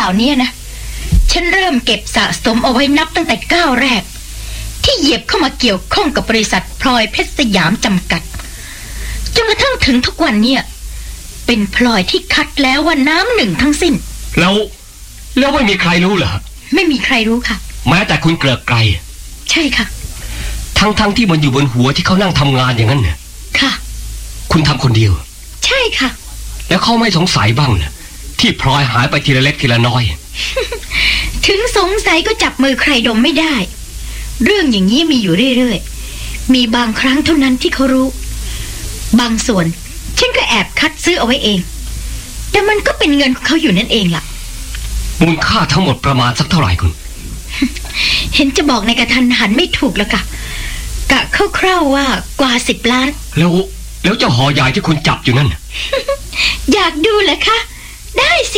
ล่านี้นะฉันเริ่มเก็บสะสมเอาไว้นับตั้งแต่ก้าวแรกที่เหยียบเข้ามาเกี่ยวข้องกับบริษัทพลอยเพชรสยามจำกัดจนกระทั่งถึงทุกวันเนี่ยเป็นพลอยที่คัดแล้วว่าน้ำหนึ่งทั้งสิ้นแล้วไม่มีใครรู้เหรอไม่มีใครรู้ค่ะแม้แต่คุณเกลือไกรใช่ค่ะทั้งที่มันอยู่บนหัวที่เขานั่งทำงานอย่างนั้นเนี่ยค่ะคุณทำคนเดียวใช่ค่ะแล้วเขาไม่สงสัยบ้างนะที่พลอยหายไปทีละเล็กทีละน้อยถึงสงสัยก็จับมือใครดมไม่ได้เรื่องอย่างนี้มีอยู่เรื่อยๆมีบางครั้งเท่านั้นที่เขารู้บางส่วนฉันก็แอบคัดซื้อเอาไว้เองแต่มันก็เป็นเงินของเขาอยู่นั่นเองล่ะมูลค่าทั้งหมดประมาณสักเท่าไหร่คุณเห็นจะบอกในกระทันหันไม่ถูกแล้วกะคร่าวๆว่ากว่า10 ล้านแล้วเจ้าหอใหญ่ที่คุณจับอยู่นั่นอยากดูเหรอคะได้สิ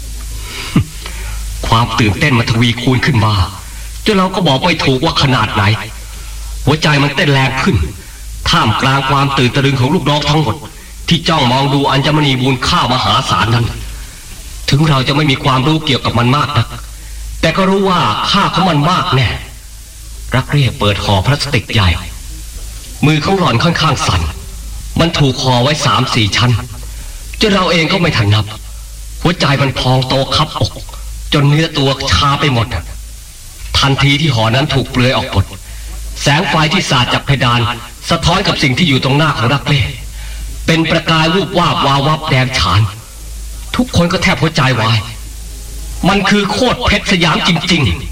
ความตื่นเต้นมันทวีคูณขึ้นมาจนเราก็บอกไม่ถูกว่าขนาดไหนหัวใจมันเต้นแรงขึ้นท่ามกลางความตื่นตะลึงของลูกน้องทั้งหมดที่จ้องมองดูอัญมณีมูลค่ามหาศาลนั้นถึงเราจะไม่มีความรู้เกี่ยวกับมันมากนักแต่ก็รู้ว่าค่าของมันมากแน่รักเร่เปิดห่อพลาสติกใหญ่มือของหล่อนค่อนข้างสั่นมันถูกห่อไว้ 3-4 ชั้นจนเราเองก็ไม่ทันนับหัวใจมันพองโตคับอกจนเนื้อตัวชาไปหมดทันทีที่ห่อนั้นถูกเปลือยออกหมดแสงไฟที่สาดจากเพดานสะท้อนกับสิ่งที่อยู่ตรงหน้าของรักเร่เป็นประกายวูบวาบวาววับแดงฉานทุกคนก็แทบหัวใจวายมันคือโคตรเพชรสยามจริงๆ